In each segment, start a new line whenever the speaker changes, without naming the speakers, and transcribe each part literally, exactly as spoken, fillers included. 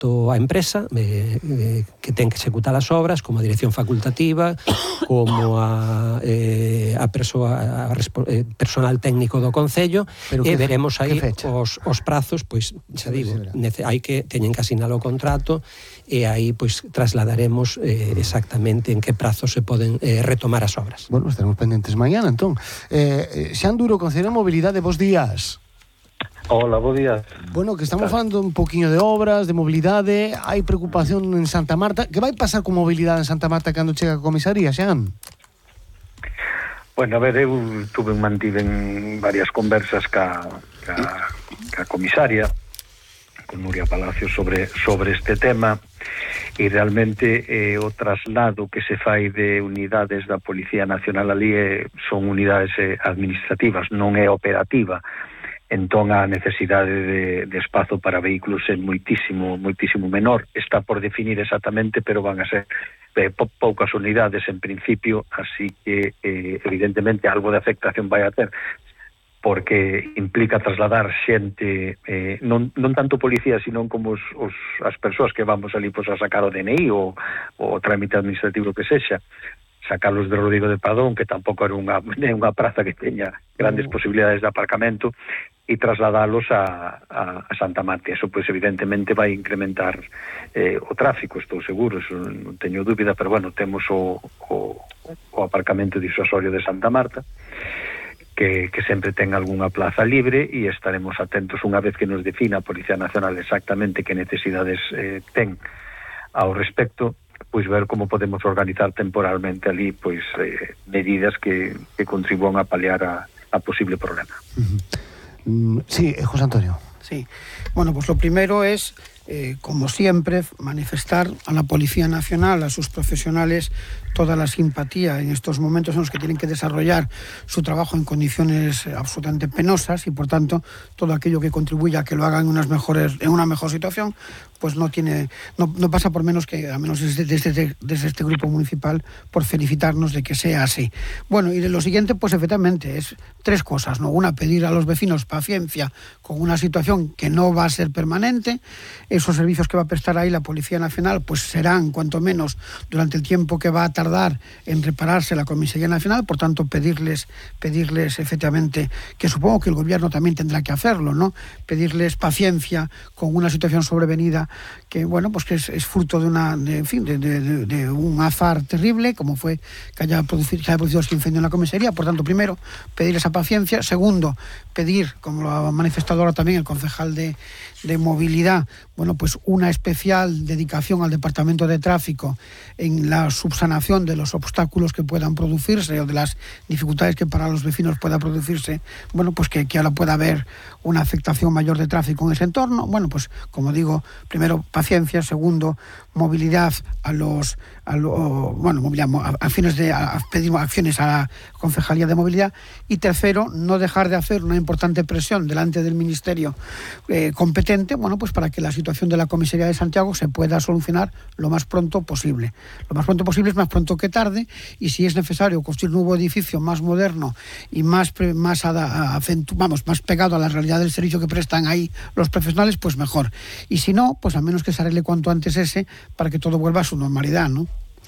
tanto a empresa eh, eh, que ten que executar as obras, como a dirección facultativa, como a, eh, a, persoa, a respo, eh, personal técnico do Concello, e veremos aí os, os prazos, pois, xa digo, nece, hai que teñen que asinar o contrato, e aí pois trasladaremos eh, exactamente en que prazo se poden eh, retomar as obras.
Bueno, estaremos pendentes mañana, entón. Eh, Xan Duro, Concello de Mobilidade, bos días.
Hola, bo día.
Bueno, que estamos falando un poquinho de obras, de mobilidade, hai preocupación en Santa Marta. Que vai pasar con mobilidade en Santa Marta cando chega a comisaría, Xan?
Bueno, a ver, eu tuve mantiven varias conversas ca, ca, ca comisaria, con Nuria Palacio, sobre, sobre este tema, e realmente eh, o traslado que se fai de unidades da Policía Nacional ali eh, son unidades eh, administrativas, non é operativa. Entón a necesidade de, de espazo para vehículos é moitísimo, moitísimo menor. Está por definir exactamente, pero van a ser eh, pou, poucas unidades en principio, así que eh, evidentemente algo de afectación vai a ter, porque implica trasladar xente, eh, non, non tanto policía, sino como os, os, as persoas que vamos ali pues, a sacar o D N I ou o trámite administrativo que sexa, sacarlos de Rodrigo de Padón, que tampouco era unha, unha praza que teña grandes uh. posibilidades de aparcamento, e trasladalos a, a, a Santa Marta. Eso, pues, evidentemente, vai incrementar eh, o tráfico, estou seguro, eso non teño dúbida, pero, bueno, temos o, o, o aparcamento disuasorio de Santa Marta, que, que sempre ten algunha plaza libre, e estaremos atentos unha vez que nos defina a Policía Nacional exactamente que necesidades eh, ten ao respecto, pois ver como podemos organizar temporalmente ali pois eh, medidas que, que contribúan a paliar a, a posible problema.
Uh-huh. Mm, sí, José Antonio.
Sí, bueno, pues lo primero es, eh, como siempre, manifestar a la Policía Nacional, a sus profesionales, toda la simpatía en estos momentos en los que tienen que desarrollar su trabajo en condiciones absolutamente penosas, y por tanto todo aquello que contribuya a que lo hagan en unas mejores, en una mejor situación, pues no tiene, no, no pasa por menos que, a menos desde, desde, desde este grupo municipal, por felicitarnos de que sea así. Bueno, y de lo siguiente, pues efectivamente, es tres cosas, ¿no? Una, pedir a los vecinos paciencia con una situación que no va a ser permanente. Esos servicios que va a prestar ahí la Policía Nacional, pues serán, cuanto menos, durante el tiempo que va a tardar en repararse la Comisaría Nacional. Por tanto, pedirles, pedirles efectivamente, que supongo que el gobierno también tendrá que hacerlo, ¿no? Pedirles paciencia con una situación sobrevenida que, bueno, pues que es, es fruto de una, de, en fin, de, de, de un azar terrible, como fue que haya producido, que haya producido este incendio en la comisaría. Por tanto, primero, pedir esa paciencia. Segundo, pedir, como lo ha manifestado ahora también el concejal de, de movilidad, bueno, pues una especial dedicación al Departamento de Tráfico en la subsanación de los obstáculos que puedan producirse o de las dificultades que para los vecinos pueda producirse, bueno, pues que, que ahora pueda haber una afectación mayor de tráfico en ese entorno. Bueno, pues como digo, primero paciencia, segundo movilidad a los, a lo, bueno, movilidad, acciones de, a, pedir acciones a la Concejalía de Movilidad, y tercero, no dejar de hacer una importante presión delante del Ministerio eh, competente, bueno, pues para que la situación de la Comisaría de Santiago se pueda solucionar lo más pronto posible. Lo más pronto posible es más pronto que tarde, y si es necesario construir un nuevo edificio más moderno y más, más, a, a, vamos, más pegado a la realidad del servicio que prestan ahí los profesionales, pues mejor. Y si no, pues al menos que se arregle cuanto antes ese, para que todo vuelva a su normalidad, ¿no?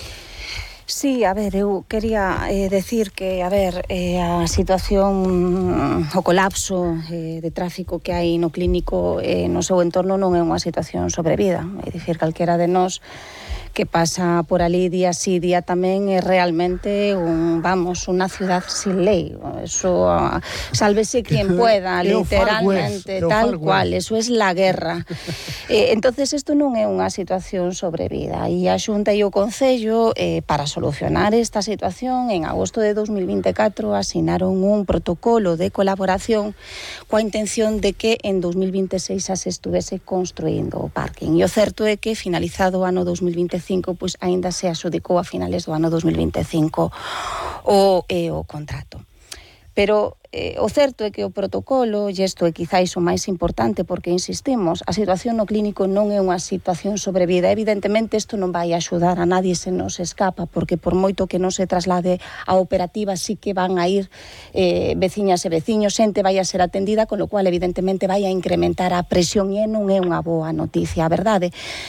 Sí, a ver, eu quería eh, decir que, a ver, eh, a situación, o colapso eh, de tráfico que hai no clínico eh, no seu entorno non é unha situación sobrevida. É dicir, calquera de nós que pasa por ali día sí, día tamén é realmente un, vamos, unha ciudad sin lei. Eso, sálvese quien pueda, literalmente, tal cual, eso es la guerra. Eh, entonces, isto non é unha situación sobrevida, e a Xunta e o Concello, eh, para solucionar esta situación, en agosto de dos mil veinticuatro asinaron un protocolo de colaboración coa intención de que en dos mil veintiséis xa se estuvese construindo o parking. E o certo é que, finalizado o ano dos mil veinticinco, pois aínda se adxudicou a finales do ano dos mil veinticinco o, eh, o contrato. Pero eh, o certo é que o protocolo, e isto é quizáis o máis importante, porque insistimos, a situación no clínico non é unha situación sobrevida. Evidentemente isto non vai axudar a nadie, se nos escapa, porque por moito que non se traslade a operativa, sí que van a ir eh, veciñas e veciños, xente vai a ser atendida, con lo cual evidentemente vai a incrementar a presión, e non é unha boa noticia, a verdade.